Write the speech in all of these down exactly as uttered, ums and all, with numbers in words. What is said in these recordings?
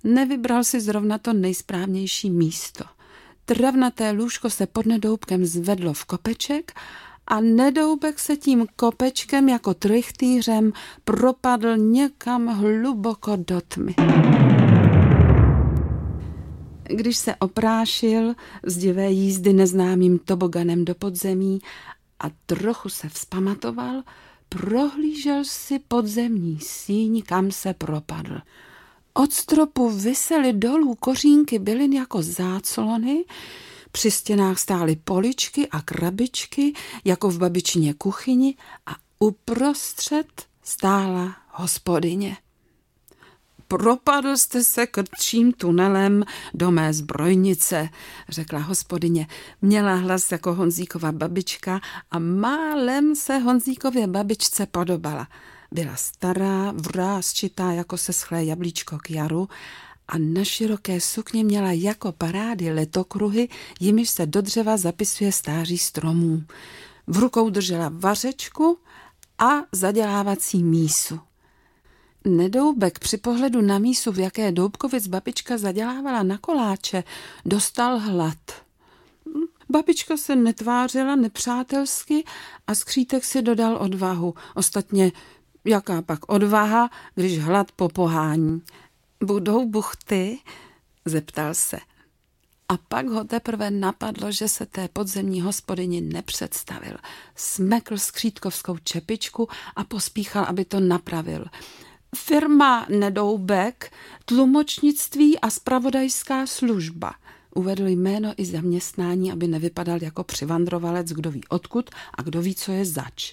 Nevybral si zrovna to nejsprávnější místo. Travnaté lůžko se pod Nedoubkem zvedlo v kopeček a Nedoubek se tím kopečkem jako trychtýřem propadl někam hluboko do tmy. Když se oprášil z divé jízdy neznámým toboganem do podzemí a trochu se vzpamatoval, prohlížel si podzemní síň, kam se propadl. Od stropu visely dolů kořínky bylin jako záclony, při stěnách stály poličky a krabičky, jako v babičině kuchyni, a uprostřed stála hospodyně. Propadl jste se krčím tunelem do mé zbrojnice, řekla hospodyně. Měla hlas jako Honzíkova babička a málem se Honzíkově babičce podobala. Byla stará, vrásčitá jako seschlé jablíčko k jaru a na široké sukně měla jako parády letokruhy, jimiž se do dřeva zapisuje stáří stromů. V rukou držela vařečku a zadělávací mísu. Nedoubek při pohledu na mísu, v jaké Doubkovic babička zadělávala na koláče, dostal hlad. Babička se netvářila nepřátelsky a skřítek si dodal odvahu. Ostatně, jaká pak odvaha, když hlad popohání? Budou buchty? Zeptal se. A pak ho teprve napadlo, že se té podzemní hospodyni nepředstavil. Smekl skřítkovskou čepičku a pospíchal, aby to napravil. Firma Nedoubek, tlumočnictví a zpravodajská služba. Uvedl jméno i zaměstnání, aby nevypadal jako přivandrovalec, kdo ví odkud a kdo ví, co je zač.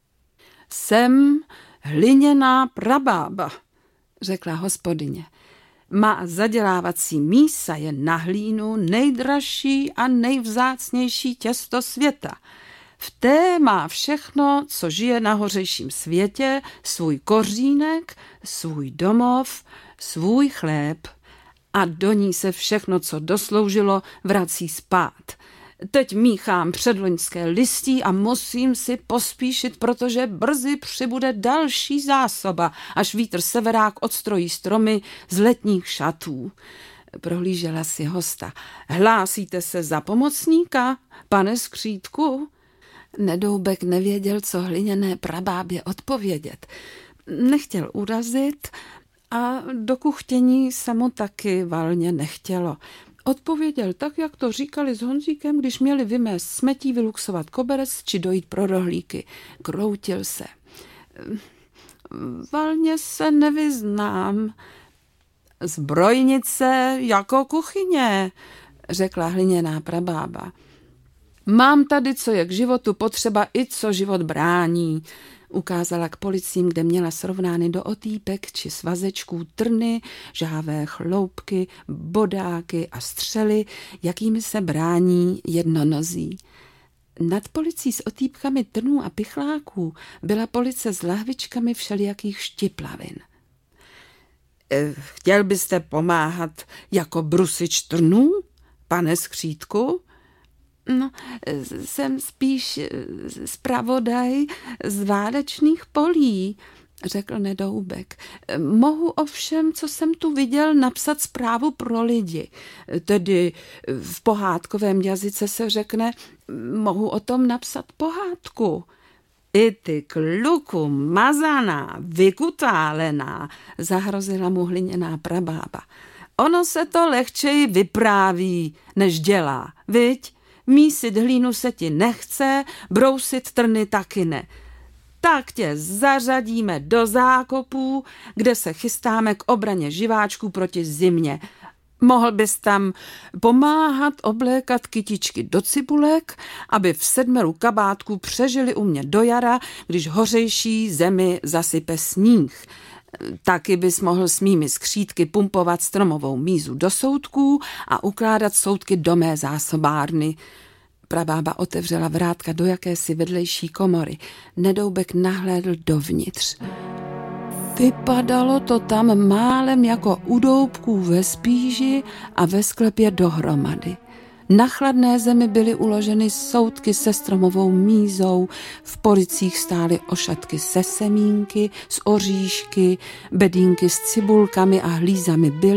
Jsem hliněná prabába, řekla hospodyně. Má zadělávací mísa je na hlínu nejdražší a nejvzácnější těsto světa. V té má všechno, co žije na hořejším světě, svůj kořínek, svůj domov, svůj chléb. A do ní se všechno, co dosloužilo, vrací spát. Teď míchám předloňské listí a musím si pospíšit, protože brzy přibude další zásoba, až vítr severák odstrojí stromy z letních šatů. Prohlížela si hosta. Hlásíte se za pomocníka, pane Skřítku? Nedoubek nevěděl, co hliněné prabábě odpovědět. Nechtěl urazit a do kuchtění se mu taky valně nechtělo. Odpověděl tak, jak to říkali s Honzíkem, když měli vymést smetí, vyluxovat koberec či dojít pro rohlíky. Kroutil se. Valně se nevyznám. Zbrojnice jako kuchyně, řekla hliněná prabába. Mám tady, co je k životu potřeba i co život brání. Ukázala k policím, kde měla srovnány do otýpek či svazečků trny, žhávé chloupky, bodáky a střely, jakými se brání jednonozí. Nad policií s otýpkami trnů a pichláků byla police s lahvičkami všelijakých štiplavin. Chtěl byste pomáhat jako brusič trnů, pane Skřítku? No, jsem spíš zpravodaj z válečných polí, řekl Nedoubek. Mohu ovšem, co jsem tu viděl, napsat zprávu pro lidi. Tedy v pohádkovém jazyce se řekne, mohu o tom napsat pohádku. I ty kluku mazaná, vykutálená, zahrozila mu hliněná prabába. Ono se to lehčeji vypráví, než dělá, viď? Mísit hlínu se ti nechce, brousit trny taky ne. Tak tě zařadíme do zákopů, kde se chystáme k obraně živáčků proti zimě. Mohl bys tam pomáhat oblékat kytičky do cibulek, aby v sedmeru kabátků přežili u mě do jara, když hořejší zemi zasype sníh. Taky bys mohl s mými skřítky pumpovat stromovou mízu do soudků a ukládat soudky do mé zásobárny. Prabába otevřela vrátka do jakési vedlejší komory. Nedoubek nahlédl dovnitř. Vypadalo to tam málem jako u doubků ve spíži a ve sklepě dohromady. Na chladné zemi byly uloženy soudky se stromovou mízou, v policích stály ošatky se semínky, s oříšky, bedínky s cibulkami a hlízami byly.